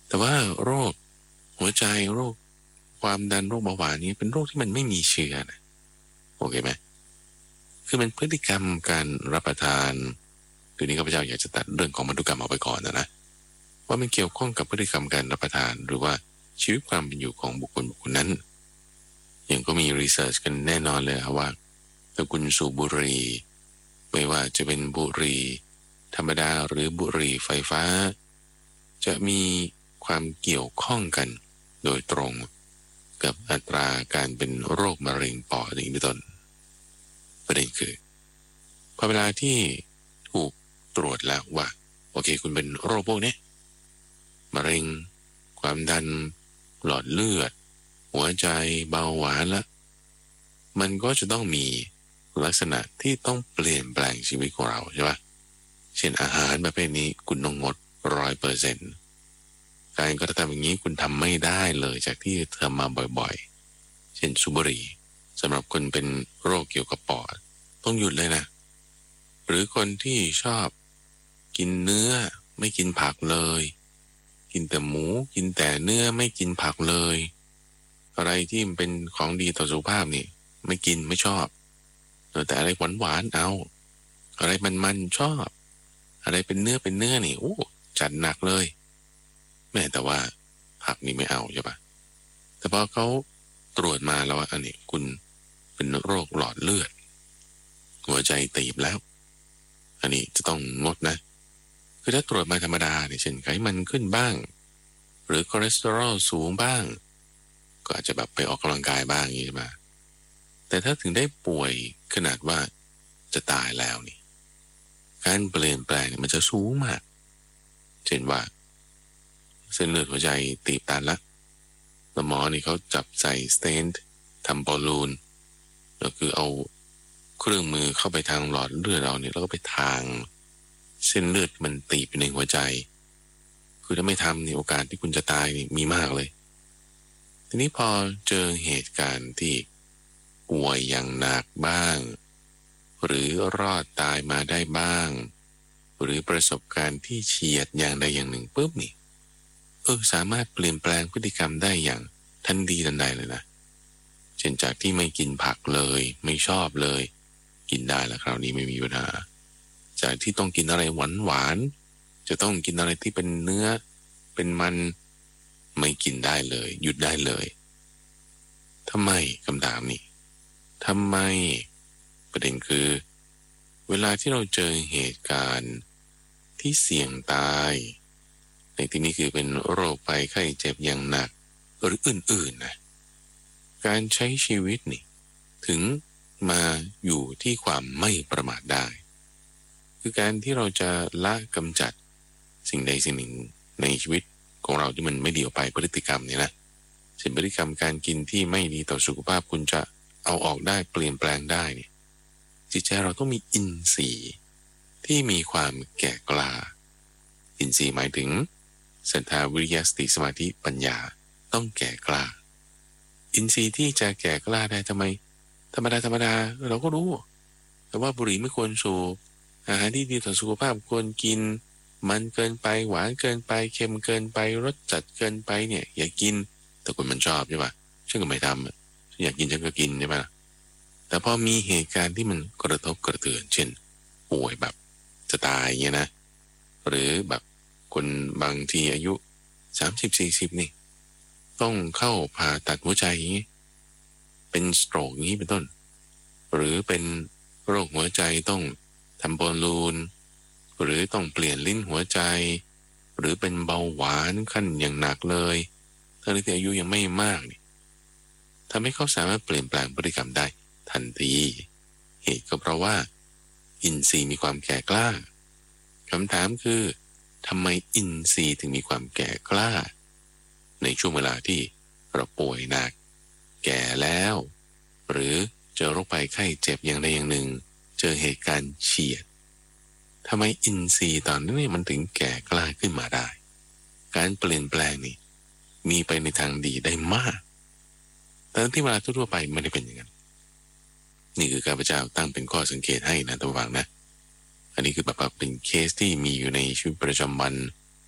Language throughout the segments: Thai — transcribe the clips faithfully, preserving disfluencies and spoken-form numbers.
แต่ว่าโรคหัวใจโรคความดันโรคเบาหวานนี้เป็นโรคที่มันไม่มีเชื้อนะโอเคไหมคือมันพฤติกรรมการรับประทานทีนี้ข้าพเจ้าอยากจะตัดเรื่องของพันธุกรรมออกไปก่อนนะนะว่ามันเกี่ยวข้องกับพฤติกรรมการรับประทานหรือว่าชีวิตความเป็นอยู่ของบุคคลบุคคลนั้นอย่างก็มีรีเสิร์ชกันแน่นอนเลยว่าถ้าคุณสูบบุหรี่ไม่ว่าจะเป็นบุหรี่ธรรมดาหรือบุหรี่ไฟฟ้าจะมีความเกี่ยวข้องกันโดยตรงกับอัตราการเป็นโรคมะเร็งปอดอย่างนี้เป็นต้นประเด็นคือพอเวลาที่ถูกตรวจแล้วว่าโอเคคุณเป็นโรคพวกนี้มะเร็งความดันหลอดเลือดหัวใจเบาหวานละมันก็จะต้องมีลักษณะที่ต้องเปลี่ยนแปลงชีวิตของเราใช่ปะเช่นอาหารประเภทนี้คุณต้องงดร้อยเปอร์เซ็นต์การกระทำอย่างนี้คุณทำไม่ได้เลยจากที่ทำมาบ่อยๆเช่นสูบบุหรี่สำหรับคนเป็นโรคเกี่ยวกับปอดต้องหยุดเลยนะหรือคนที่ชอบกินเนื้อไม่กินผักเลยกินแต่หมูกินแต่เนื้อไม่กินผักเลยอะไรที่มันเป็นของดีต่อสุขภาพนี่ไม่กินไม่ชอบแต่อะไรหวานหวานเอาอะไรมันมันชอบอะไรเป็นเนื้อเป็นเนื้อนี่โอ้จัดหนักเลยแม่แต่ว่าผักนี่ไม่เอาใช่ปะแต่พอเขาตรวจมาแล้วว่าอันนี้คุณเป็นโรคหลอดเลือดหัวใจตีบแล้วอันนี้จะต้องงดนะคือถ้าตรวจมาธรรมดาเนี่ยเช่นไขมันขึ้นบ้างหรือคอเลสเตอรอลสูงบ้างก็อาจจะแบบไปออกกำลังกายบ้างอย่างนี้ใช่ไหมแต่ถ้าถึงได้ป่วยขนาดว่าจะตายแล้วนี่การเปลี่ยนแปลงมันจะสูงมากเช่นว่าเส้นเลือดหัวใจตีบตันละแล้วหมอนี่เขาจับใส่สเตนท์ทำบอลลูนก็คือเอาเครื่องมือเข้าไปทางหลอดเลือดเราเนี่ยแล้วก็ไปทางเส้นเลือดมันตีบในหัวใจคือถ้าไม่ทำนี่โอกาสที่คุณจะตายนี่มีมากเลยทีนี้พอเจอเหตุการณ์ที่ป่วยอย่างหนักบ้างหรือรอดตายมาได้บ้างหรือประสบการณ์ที่เฉียดอย่างใดอย่างหนึ่งปุ๊บนี่เออสามารถเปลี่ยนแปลงพฤติกรรมได้อย่างทันทีทันใดเลยนะเช่นจากที่ไม่กินผักเลยไม่ชอบเลยกินได้แล้วคราวนี้ไม่มีปัญหาจากที่ต้องกินอะไรหวานหวานจะต้องกินอะไรที่เป็นเนื้อเป็นมันไม่กินได้เลยหยุดได้เลยทำไมคำถามนี้ทำไมประเด็นคือเวลาที่เราเจอเหตุการณ์ที่เสี่ยงตายในที่นี้คือเป็นโรคภัยไข้เจ็บอย่างหนักหรืออื่นๆนะการใช้ชีวิตนี่ถึงมาอยู่ที่ความไม่ประมาทได้คือการที่เราจะละกำจัดสิ่งใดสิ่งหนึ่งในชีวิตของเราที่มันไม่ดีออกไปพฤติกรรมเนี่ยนะเช่นพฤติกรรมการกินที่ไม่ดีต่อสุขภาพคุณจะเอาออกได้เปลี่ยนแปลงได้เนี่ยจิตใจเราต้องมีอินทรีย์ที่มีความแก่กล้าอินทรีย์หมายถึงศรัทธาวิริยะสติสมาธิปัญญาต้องแก่กล้าอินทรีย์ที่จะแก่กล้าได้ทำไมธรรมดาธรรมดาเราก็รู้แต่ว่าบุหรี่ไม่ควรสูบอาหารที่ดีต่อสุขภาพควรกินมันเกินไปหวานเกินไปเค็มเกินไปรสจัดเกินไปเนี่ยอย่ากินแต่คนมันชอบใช่ปะฉันก็ไม่ทำฉันอยากกินฉันก็กินใช่ปะแต่พอมีเหตุการณ์ที่มันกระทบกระเทือนเช่นป่วยแบบจะตายเงี้ยนะหรือแบบคนบางทีอายุสามสิบสี่สิบนี่ต้องเข้าผ่าตัดหัวใจอย่างนี้เป็นสโตรกอย่างนี้เป็นต้นหรือเป็นโรคหัวใจต้องทำบอลลูนหรือต้องเปลี่ยนลิ้นหัวใจหรือเป็นเบาหวานขั้นอย่างหนักเลยทั้งที่อายุยังไม่มากนี่ทำให้เขาสามารถเปลี่ยนแปลงพฤติกรรมได้ทันทีเหตุก็เพราะว่าอินทรีย์มีความแก่กล้าคำถามคือทำไมอินทรีย์ถึงมีความแก่กล้าในช่วงเวลาที่เราป่วยหนักแก่แล้วหรือเจอโรคภัยไข้เจ็บอย่างใดอย่างหนึ่งเจอเหตุการณ์เฉียดทำไมอินทรีย์ตอนนี้มันถึงแก่กล้าขึ้นมาได้การเปลี่ยนแปลงนี่มีไปในทางดีได้มากแต่ที่เวลาทั่วๆไปไม่ได้เป็นอย่างนั้นนี่คือข้าพเจ้าตั้งเป็นข้อสังเกตให้นะท่านผู้ฟังนะอันนี้คือแบบเป็นเคสที่มีอยู่ในชีวิตประจำวัน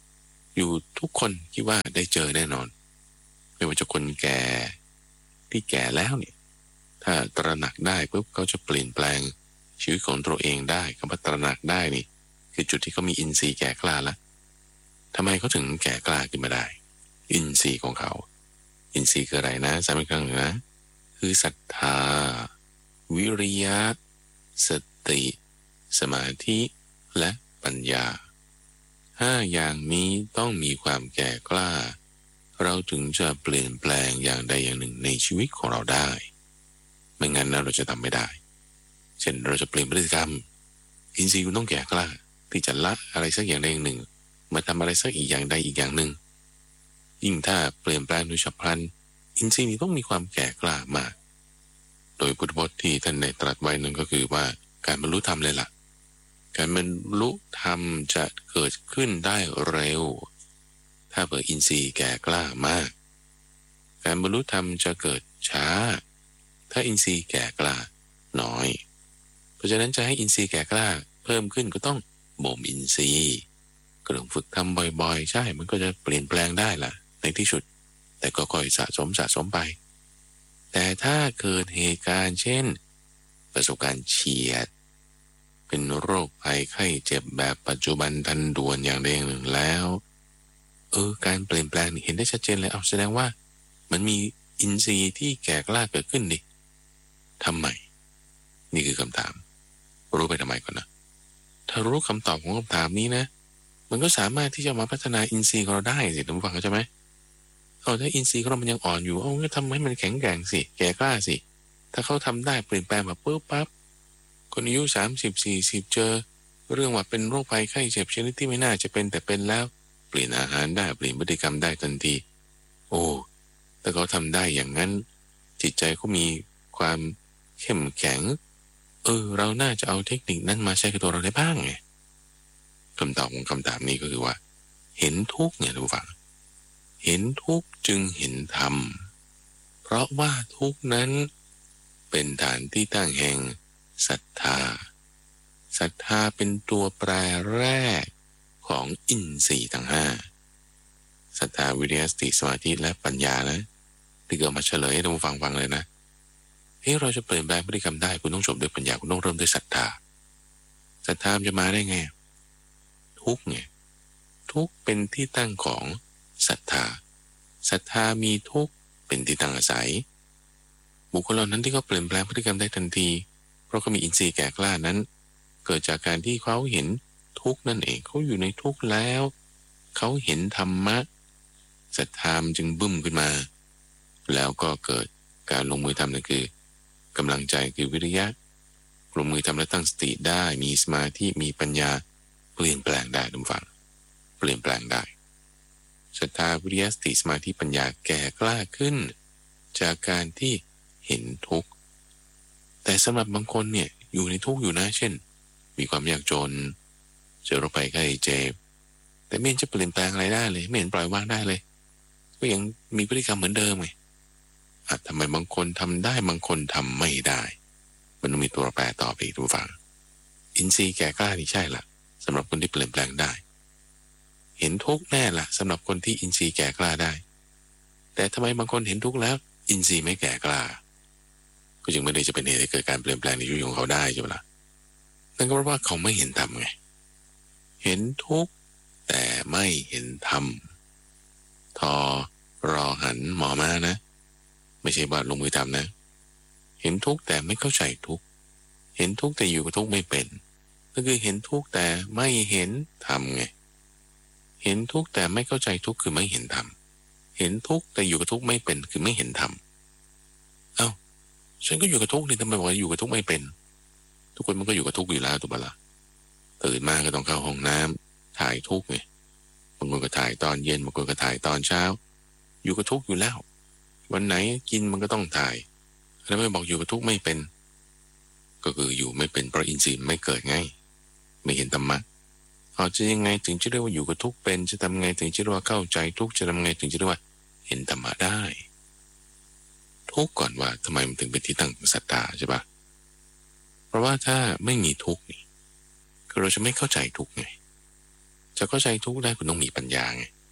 อยู่ทุกคนคิดว่าได้เจอแน่นอนไม่ว่าจะคนแก่ที่แก่แล้วเนี่ยถ้าตระหนักได้ปุ๊บเขาจะเปลี่ยนแปลงชีวิตของตัวเองได้คำว่าตระหนักได้นี่คือจุดที่เขามีอินทรีย์แก่กล้าแล้วทำไมเขาถึงแก่กล้าขึ้นมาได้อินทรีย์ของเขาอินทรีย์คืออะไรนะสามอีกครั้งหนึ่งนะคือศรัทธาวิริยะสติสมาธิและปัญญาห้าอย่างนี้ต้องมีความแก่กล้าเราถึงจะเปลี่ยนแปลงอย่างใดอย่างหนึ่งในชีวิตของเราได้ไม่งั้นนะเราจะทำไม่ได้เช่นเราจะเปลี่ยนพฤติกรรมอินทรีย์คุณต้องแก่กล้าที่จะละอะไรสักอย่างใดอย่างหนึ่งมาทำอะไรสักอีกอย่างใดอีกอย่างหนึ่งยิ่งถ้าเปลี่ยนแปลงโดยฉับพลันอินทรีย์นี้ต้องมีความแก่กล้ามากโดยพุทธพจน์ที่ท่านได้ตรัสไว้นั่นก็คือว่าการบรรลุธรรมเลยล่ะการบรรลุธรรมจะเกิดขึ้นได้เร็วถ้าเปิดอินทรีย์แก่กล้ามากการบรรลุธรรมจะเกิดช้าถ้าอินทรีย์แก่กล้าน้อยเพราะฉะนั้นจะให้อินทรีย์แก่กล้าเพิ่มขึ้นก็ต้องบ่มอินทรีย์ก็ต้องฝึกทำบ่อยๆใช่มันก็จะเปลี่ยนแปลงได้ล่ะในที่สุดแต่ก็ค่อยสะสมสะสมไปแต่ถ้าเกิดเหตุการณ์เช่นประสบการณ์เฉียดเป็นโรคภัยไข้เจ็บแบบปัจจุบันทันด่วนอย่างใดอย่างหนึ่งแล้วเออการเปลี่ยนแปลงเห็นได้ชัดเจนเลยเอาแสดงว่ามันมีอินทรีย์ที่แก่กล้าเกิดขึ้นดิทำไมนี่คือคำถามรู้ไปทำไมก่อนนะถ้ารู้คำตอบของคำถามนี้นะมันก็สามารถที่จะมาพัฒนาอินทรีย์ของเราได้สิท่านผู้ฟังเข้าใจไหมเอาถ้าอินทรีย์ของเรามันยังอ่อนอยู่เอาก็ทำให้มันแข็งแกร่งสิแก่กล้าสิถ้าเขาทำได้เปลี่ยนแปลงแบบปุ๊บปั๊บคนอายุสามสิบสี่สิบเจอเรื่องว่าเป็นโรคภัยไข้เจ็บชนิดที่ไม่น่าจะเป็นแต่เป็นแล้วเปลี่ยนอาหารได้เปลี่ยนพฤติกรรมได้ทันทีโอ้ถ้าเขาทำได้อย่างนั้นจิตใจเขามีความเข้มแข็งเออเราน่าจะเอาเทคนิคนั้นมาใช้กับตัวเราได้บ้างไงคำตอบของคำถามนี้ก็คือว่าเห็นทุกข์เนี่ยทุกฝังเห็นทุกข์จึงเห็นธรรมเพราะว่าทุกข์นั้นเป็นฐานที่ตั้งแห่งศรัทธาศรัทธาเป็นตัวแปรแรกของอินทรีย์ทั้งห้าศรัทธาวิริยะสติสมาธิและปัญญานะที่เกิดมาเฉลยให้ท่านผู้ฟังฟังเลยนะเฮ้ยเราจะเปลี่ยนแปลงพฤติกรรมได้คุณต้องจบด้วยปัญญาคุณต้องเริ่มด้วยศรัทธาศรัทธาจะมาได้ไงทุกข์ไงทุกข์เป็นที่ตั้งของศรัทธาศรัทธามีทุกข์เป็นที่ตั้งอาศัยบุคคลเหล่านั้นที่เขาเปลี่ยนแปลงพฤติกรรมได้ทันทีเพราะเขามีอินทรีย์แก่กล้านั้นเกิดจากการที่เขาเห็นทุกข์นั่นเองเขาอยู่ในทุกข์แล้วเขาเห็นธรรมะศรัทธาจึงบึ้มขึ้นมาแล้วก็เกิดการลงมือทำนั่นคือกำลังใจคือวิริยะลงมือทำและตั้งสติได้มีสมาธิมีปัญญาเปลี่ยนแปลงได้ทุกฝั่งเปลี่ยนแปลงได้ศรัทธาวิริยะสติสมาธิปัญญาแก่กล้าขึ้นจากการที่เห็นทุกข์แต่สำหรับบางคนเนี่ยอยู่ในทุกข์อยู่นะเช่นมีความยากจนเจอโรคภัยไข้เจ็บแต่ไม่เห็นจะเปลี่ยนแปลงอะไรได้เลยไม่เห็นปล่อยวางได้เลยก็ยังมีพฤติกรรมเหมือนเดิมไงอ่ะทำไมบางคนทำได้บางคนทำไม่ได้มันต้องมีตัวแปรต่อไปอีกทุกฝั่งอินทรีย์แก่กล้านี่ใช่ละสำหรับคนที่เปลี่ยนแปลงได้เห็นทุกข์แน่ละสำหรับคนที่อินทรีย์แก่กล้าได้แต่ทำไมบางคนเห็นทุกข์แล้วอินทรีย์ไม่แก่กล้าก็จึงไม่ได้จะเป็นเหตุให้เกิดการเปลี่ยนแปลงในชีวิตของเขาได้ใช่ไหมล่ะนั่นก็เพราะว่าเขาไม่เห็นธรรมไงเห็นทุกข์แต่ไม่เห็นธรรมทอรอหันหมอมานะไม่ใช่ว่าลงมือทำนะเห็นทุกข์แต่ไม่เข้าใจทุกข์เห็นทุกข์แต่อยู่กับทุกข์ไม่เป็นก็คือเห็นทุกข์แต่ไม่เห็นธรรมไงเห็นทุกข์แต่ไม่เข้าใจทุกข์คือไม่เห็นธรรมเห็นทุกข์แต่อยู่กับทุกข์ไม่เป็นคือไม่เห็นธรรมเอ้าฉันก็อยู่กับทุกข์นี่ทำไมบอกว่าอยู่กับทุกข์ไม่เป็นทุกคนมันก็อยู่กับทุกข์อยู่แล้วถูกปะล่ะตื่นมาก็ต้องเข้าห้องน้ำถ่ายทุกข์ไงบางคนก็ถ่ายตอนเย็นบางคนก็ถ่ายตอนเช้าอยู่กับทุกข์อยู่แล้ววันไหนกินมันก็ต้องถ่ายแล้วไม่บอกอยู่กับทุกข์ไม่เป็นก็คืออยู่ไม่เป็นเพราะอินทรีย์ไม่เกิดไงไม่เห็นธรรมะเอาจะยังไงถึงจะเรียกว่าอยู่กับทุกข์เป็นจะทำไงถึงจะเรียกว่าเข้าใจทุกข์จะทำไงถึงจะเรียกว่าเห็นธรรมะได้ทุกข์ก่อนว่าทำไมมันถึงเป็นที่ตั้งของศรัทธาใช่ปะเพราะว่าถ้าไม่มีทุกข์นี่คือเราจะไม่เข้าใจทุกข์ไงจะเข้าใจทุกข์ได้คุณต้องมีปัญญาไง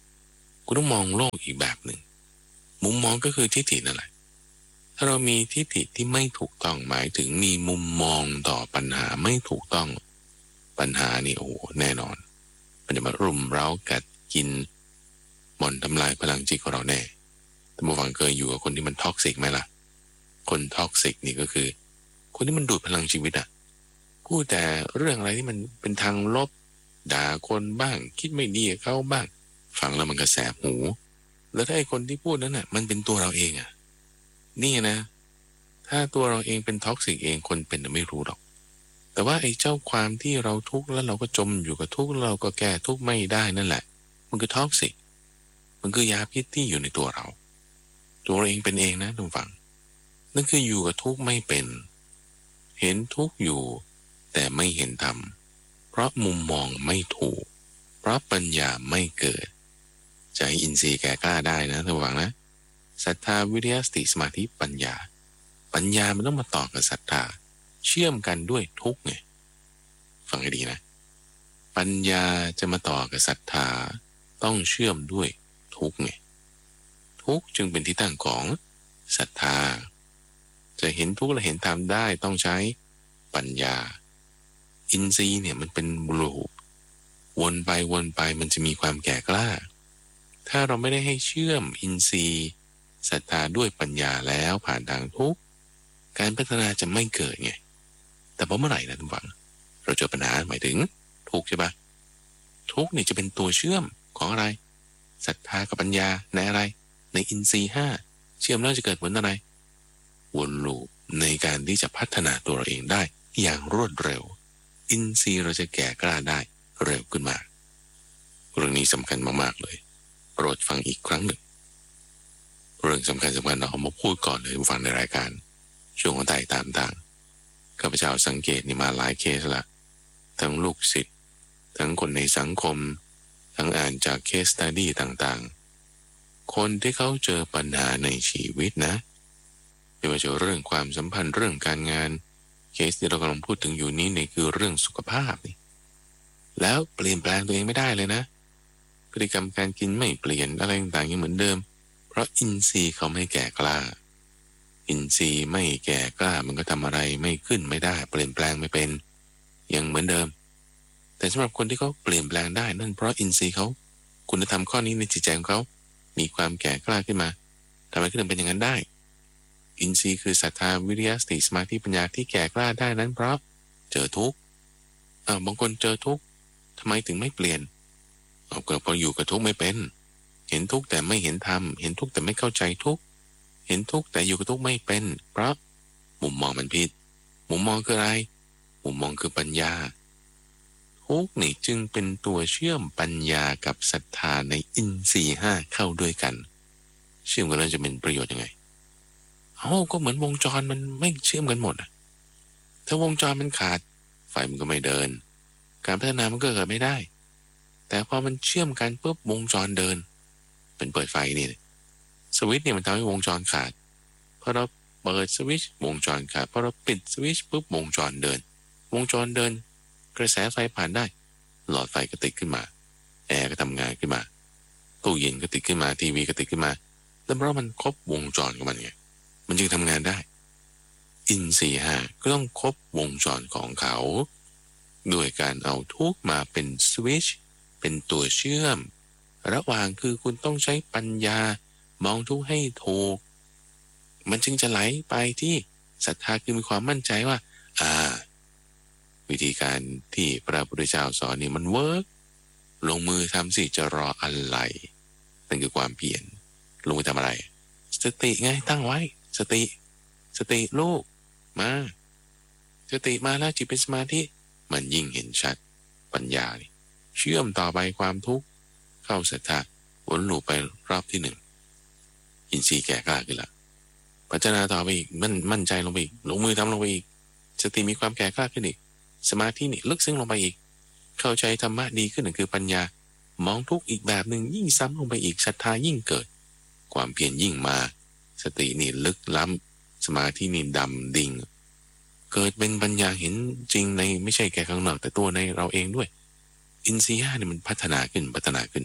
คุณต้องมองโลกอีกแบบหนึ่งมุมมองก็คือทิฏฐินั่นแหละถ้าเรามีทิฏฐิที่ไม่ถูกต้องหมายถึงมีมุมมองต่อปัญหาไม่ถูกต้องปัญหานี่โอ้แน่นอนมันจะมารุมเร้ากัดกินบ่อนทำลายพลังจิตของเราแน่แต่บางฝั่งเคยอยู่กับคนที่มันท็อกซิกไหมล่ะคนท็อกซิกนี่ก็คือคนที่มันดูดพลังชีวิตอะพูดแต่เรื่องอะไรที่มันเป็นทางลบด่าคนบ้างคิดไม่ดีกับเขาบ้างฟังแล้วมันก็แสบหูแล้วถ้าไอ้คนที่พูดนั้นน่ะมันเป็นตัวเราเองอะนี่นะถ้าตัวเราเองเป็นท็อกซิกเองคนเป็นไม่รู้หรอกแต่ว่าไอ้เจ้าความที่เราทุกข์แล้วเราก็จมอยู่กับทุกข์แล้วเราก็แก้ทุกข์ไม่ได้นั่นแหละมันคือท็อกซิกมันคือยาพิษที่อยู่ในตัวเราตัวเราเองเป็นเองนะทุกฝั่งนั่นคืออยู่กับทุกข์ไม่เป็นเห็นทุกข์อยู่แต่ไม่เห็นธรรมเพราะมุมมองไม่ถูกเพราะปัญญาไม่เกิดใจอินทรีย์แก่กล้าได้นะทุกฝั่งนะศรัทธาวิริยะสติสมาธิปัญญาปัญญามันต้องมาต่อกับศรัทธาเชื่อมกันด้วยทุกข์ไงฟังให้ดีนะปัญญาจะมาต่อกับศรัทธาต้องเชื่อมด้วยทุกข์ไงทุกข์จึงเป็นที่ตั้งของศรัทธาจะเห็นทุกข์และเห็นธรรมได้ต้องใช้ปัญญาอินทรีย์เนี่ยมันเป็นลูปวนไปวนไปมันจะมีความแก่กล้าถ้าเราไม่ได้ให้เชื่อมอินทรีย์ศรัทธาด้วยปัญญาแล้วผ่านทางทุกข์การพัฒนาจะไม่เกิดไงแต่พอเมื่อไหร่นะทุกฝังเราเจอปัญหาหมายถึงทุกข์ใช่ปะทุกข์นี่จะเป็นตัวเชื่อมของอะไรศรัทธากับปัญญาในอะไรในอินทรีย์ห้าเชื่อมแล้วจะเกิดผลอะไรวนลูปในการที่จะพัฒนาตัวเราเองได้อย่างรวดเร็วอินทรีย์เราจะแก่กล้าได้เร็วขึ้นมาเรื่องนี้สำคัญมากๆเลยโปรดฟังอีกครั้งหนึ่งเรื่องสำคัญสำคัญเราเอามาพูดก่อนเลยฟังในรายการช่วงของไต่ตามทางข้าพเจ้าสังเกตนี่มาหลายเคสละทั้งลูกศิษย์ทั้งคนในสังคมทั้งอ่านจากเคสสตัดดี้ต่างๆคนที่เขาเจอปัญหาในชีวิตนะไม่ว่าจะเรื่องความสัมพันธ์เรื่องการงานเคสที่เรากำลังพูดถึงอยู่นี้เนี่ยคือเรื่องสุขภาพนี่แล้วเปลี่ยนแปลงตัวเองไม่ได้เลยนะพฤติกรรมการกินไม่เปลี่ยนอะไรต่างๆยังเหมือนเดิมเพราะอินทรีย์เขาไม่แก่กล้าอินทรีย์ไม่แก่กล้ามันก็ทำอะไรไม่ขึ้นไม่ได้เปลี่ยนแปลงไม่เป็นยังเหมือนเดิมแต่สำหรับคนที่เขาเปลี่ยนแปลงได้นั่นเพราะอินทรีย์เขาคุณธรรมข้อนี้ในจิตใจของเขามีความแก่กล้าขึ้นมาทำไมขึ้นเป็นอย่างนั้นได้อินทรีย์คือศรัทธาวิริยะสติสมาธิปัญญาที่แก่กล้าได้นั้นเพราะเจอทุกข์อ่าบางคนเจอทุกข์ทำไมถึงไม่เปลี่ยนเอาก็เพราะอยู่กับทุกข์ไม่เป็นเห็นทุกข์แต่ไม่เห็นธรรมเห็นทุกข์แต่ไม่เข้าใจทุกข์เห็นทุกข์แต่อยู่กับทุกข์ไม่เป็นเพราะมุมมองมันผิดมุมมองคืออะไรมุมมองคือปัญญาทุกข์นี่จึงเป็นตัวเชื่อมปัญญากับศรัทธาในอินทรีย์ห้าเข้าด้วยกันเชื่อมกันแล้วจะเป็นประโยชน์ยังไงเอ้าก็เหมือนวงจรมันไม่เชื่อมกันหมดถ้าวงจรมันขาดไฟมันก็ไม่เดินการพัฒนามันก็เกิดไม่ได้แต่พอมันเชื่อมกันปุ๊บวงจรเดินเป็นเปิดไฟนี่สวิตช์เนี่ยมันทำให้วงจรขาดพอเราเปิดสวิตช์วงจรขาดพอเราปิดสวิตช์ปุ๊บวงจรเดินวงจรเดินกระแสไฟผ่านได้หลอดไฟก็ติดขึ้นมาแอร์ก็ทำงานขึ้นมาตู้เย็นก็ติดขึ้นมาทีวีก็ติดขึ้นมาแล้วเพราะมันครบวงจรของมันไงมันจึงทำงานได้อินทรีย์ห้าก็ต้องครบวงจรของเขาด้วยการเอาทุกมาเป็นสวิตช์เป็นตัวเชื่อมระหว่างคือคุณต้องใช้ปัญญามองทุกให้ถูกมันจึงจะไหลไปที่ศรัทธาคือมีความมั่นใจว่าอ่าวิธีการที่พระพุทธเจ้าสอนนี่มันเวิร์กลงมือทำสิจะรออะไรนั่นคือความเพียรลงมือทำอะไรสติไงตั้งไว้สติสติลูกมาสติมาแล้วจิตเป็นสมาธิมันยิ่งเห็นชัดปัญญานี่เชื่อมต่อไปความทุกข์เข้าศรัทธาวนลูปไปรอบที่หนึ่งอินทรีย์แก่กล้าขึ้นละพัฒนาต่อไปอีกมั่นมั่นใจลงไปอีกลงมือทำลงไปอีกสติมีความแก่กล้าขึ้นอีกสมาธินี่ลึกซึ้งลงไปอีกเข้าใจธรรมะดีขึ้นนั่นคือปัญญามองทุกข์อีกแบบหนึ่งยิ่งซ้ำลงไปอีกศรัทธายิ่งเกิดความเพียรยิ่งมาสตินี่ลึกล้ำสมาธินี่ดำดิ่งเกิดเป็นปัญญาเห็นจริงในไม่ใช่แค่ข้างนอกแต่ตัวในเราเองด้วยอินทรีย์ห้านี่มันพัฒนาขึ้นพัฒนาขึ้น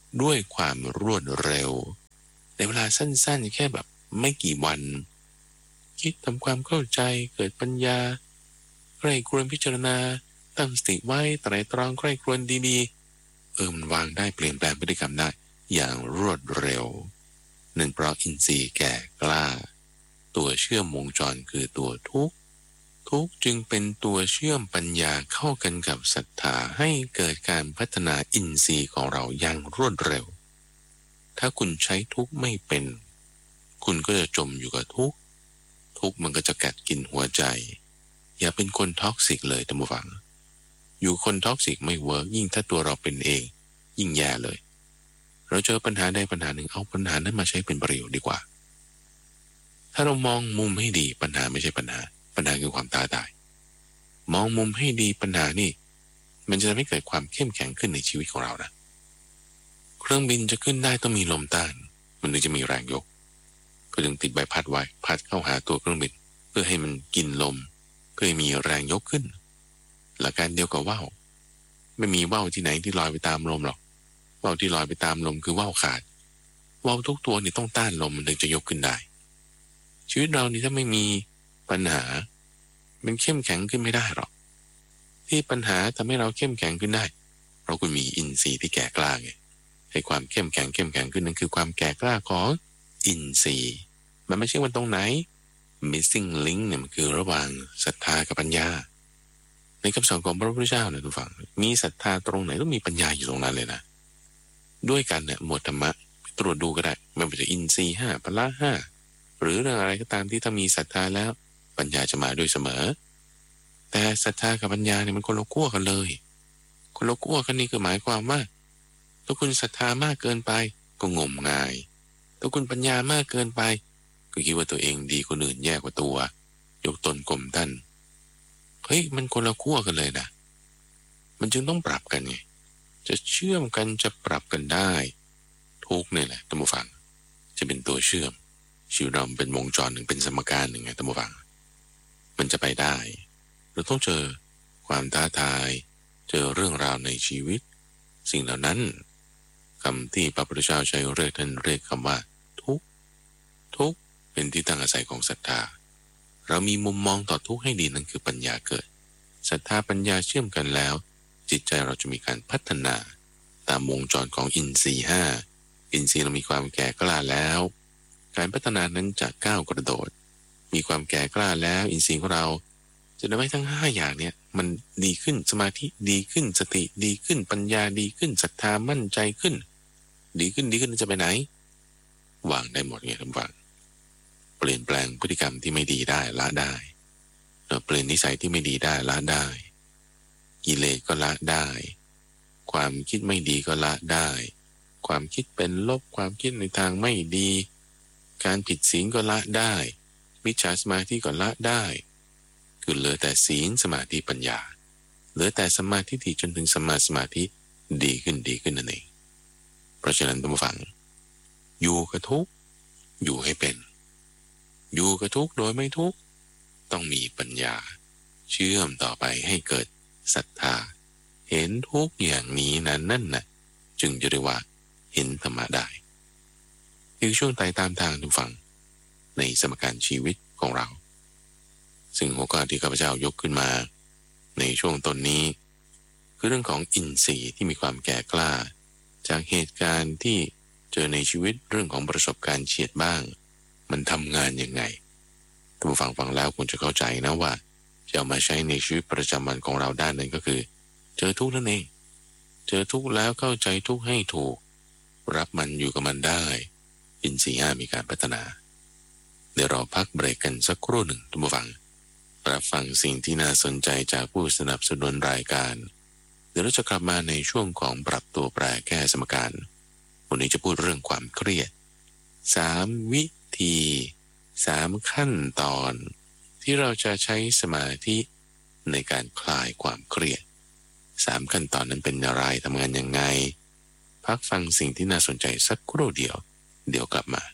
ด้วยความรวดเร็วในเวลาสั้นๆแค่แบบไม่กี่วันคิดทำความเข้าใจเกิดปัญญาใคร่ครวญพิจารณาตั้งสติไว้ไตร่ตรองใคร่ครวญดีๆเออมันวางได้เปลี่ยนแปลงพฤติกรรมได้อย่างรวดเร็วนั่นเพราะอินทรีย์แก่กล้าตัวเชื่อมวงจรคือตัวทุกข์ทุกข์จึงเป็นตัวเชื่อมปัญญาเข้ากันกับศรัทธาให้เกิดการพัฒนาอินทรีย์ของเราอย่างรวดเร็วถ้าคุณใช้ทุกข์ไม่เป็นคุณก็จะจมอยู่กับทุกข์ทุกข์มันก็จะกัดกินหัวใจอย่าเป็นคนท็อกซิกเลยท่านผู้ฟังอยู่คนท็อกซิกไม่เวิร์กยิ่งถ้าตัวเราเป็นเองยิ่งแย่เลยเราเจอปัญหาใดปัญหาหนึ่งเอาปัญหานั้นมาใช้เป็นประโยชน์ดีกว่าถ้าเรามองมุมให้ดีปัญหาไม่ใช่ปัญหาปัญหาคือความท้าทายมองมุมให้ดีปัญหานี่มันจะทำให้เกิดความเข้มแข็งขึ้นในชีวิตของเรานะเครื่องบินจะขึ้นได้ต้องมีลมต้านมันถึงจะมีแรงยกก็จึงติดใบพัดไว้พัดเข้าหาตัวเครื่องบินเพื่อให้มันกินลมเพื่อให้มีแรงยกขึ้นหลักการเดียวกับว่าวไม่มีว่าวที่ไหนที่ลอยไปตามลมหรอกว่าวที่ลอยไปตามลมคือว่าวขาดว่าวทุกตัวนี่ต้องต้านลมมันถึงจะยกขึ้นได้ชีวิตเรานี่ถ้าไม่มีปัญหามันเข้มแข็งขึ้นไม่ได้หรอกที่ปัญหาทำให้เราเข้มแข็งขึ้นได้เพราะคุณมีอินทรีย์ที่แก่กล้าไงให้ความเข้มแข็งเข้มแข็งขึ้นนั่นคือความแก่กล้าของอินทรีย์มันไม่ใช่วันตรงไหน missing link เนี่ยมันคือระหว่างศรัทธากับปัญญาในคำสอนของพระพุทธเจ้าเนี่ยทุกฝั่งมีศรัทธาตรงไหนต้องมีปัญญาอยู่ตรงนั้นเลยนะด้วยกันเนี่ยหมวดธรรมะตรวจดูก็ได้ไม่ว่าจะอินทรีย์ห้าพละห้าหรือเรื่องอะไรก็ตามที่ถ้ามีศรัทธาแล้วปัญญาจะมาด้วยเสมอแต่ศรัทธากับปัญญาเนี่ยมันคนละขั้วกันเลยคนละขั้วกันนี่คือหมายความว่าถ้าคุณศรัทธามากเกินไปก็งมงายถ้าคุณปัญญามากเกินไปก็คิดว่าตัวเองดีคนอื่นแย่กว่าตัวยกตนข่มท่านเฮ้ยมันคนละขั้วกันเลยนะมันจึงต้องปรับกันไงจะเชื่อมกันจะปรับกันได้ทุกเนี่ยแหละท่านผู้ฟังจะเป็นตัวเชื่อมชีวิตเราเป็นวงจรหนึ่งเป็นสมการหนึ่งไงท่านผู้ฟังมันจะไปได้เราต้องเจอความท้าทายเจอเรื่องราวในชีวิตสิ่งเหล่านั้นคำที่พระพุทธเจ้าใช้เรียกท่านเรียกคำว่าทุกข์ทุกข์เป็นที่ตั้งอาศัยของศรัทธาเรามีมุมมองต่อทุกข์ให้ดีนั่นคือปัญญาเกิดศรัทธาปัญญาเชื่อมกันแล้วจิตใจเราจะมีการพัฒนาตามวงจรของอินทรีย์ห้าอินทรีย์เรามีความแก่กล้าแล้วการพัฒนานั้นจะก้าวกระโดดมีความแก่กล้าแล้วอินทรีย์ของเราจะทำให้ทั้งห้าอย่างเนี่ยมันดีขึ้นสมาธิดีขึ้นสติดีขึ้นปัญญาดีขึ้นศรัทธามั่นใจขึ้นดีขึ้นดีขึ้นจะไปไหนวางได้หมดไงท่านฟังเปลี่ยนแปลงพฤติกรรมที่ไม่ดีได้ละได้เปลี่ยนนิสัยที่ไม่ดีได้ละได้กิเลสก็ละได้ความคิดไม่ดีก็ละได้ความคิดเป็นลบความคิดในทางไม่ดีการผิดศีลก็ละได้มิจฉาสมาธิก็ละได้คือเหลือแต่ศีลสมาธิปัญญาเหลือแต่สมาธิที่จนถึงสมาสมาธิดีขึ้นดีขึ้นนั่นเองเพราะฉะนั้นท่านผู้ฟังอยู่กับทุกข์อยู่ให้เป็นอยู่กับทุกข์โดยไม่ทุกข์ต้องมีปัญญาเชื่อมต่อไปให้เกิดศรัทธาเห็นทุกอย่างนี้นั้นนั่นน่ะจึงจะเรียกว่าเห็นธรรมะได้คือช่วงไต่ตามทางทุกฝั่งในสมการชีวิตของเราซึ่งหัวข้อที่ข้าพเจ้ายกขึ้นมาในช่วงต้นนี้คือเรื่องของอินทรีย์ที่มีความแก่กล้าจากเหตุการณ์ที่เจอในชีวิตเรื่องของประสบการณ์เฉียดบ้างมันทำงานยังไงท่านผู้ฟังฟังแล้วคุณจะเข้าใจนะว่าจะเอามาใช้ในชีวิตประจำวันของเราด้านนั้นก็คือเจอทุกข์นั่นเองเจอทุกข์แล้วเข้าใจทุกข์ให้ถูกรับมันอยู่กับมันได้อินทรีย์ห้ามีการพัฒนาเดี๋ยวเราพักเบรกกันสักครู่หนึ่งท่านผู้ฟังรับฟังสิ่งที่น่าสนใจจากผู้สนับสนุนรายการเดี๋ยวเราจะกลับมาในช่วงของปรับตัวแปรแก้สมการวันนี้จะพูดเรื่องความเครียดสามวิธีสามขั้นตอนที่เราจะใช้สมาธิในการคลายความเครียดสามขั้นตอนนั้นเป็นอะไรทำงานยังไงพักฟังสิ่งที่น่าสนใจสักครู่เดียวเดี๋ยวกลับมา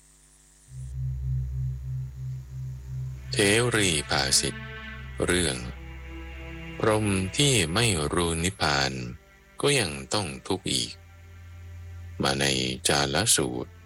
เทรีภาษิตเรื่องพรหมที่ไม่รู้นิพพานก็ยังต้องทุกข์อีกมาในจารสูตร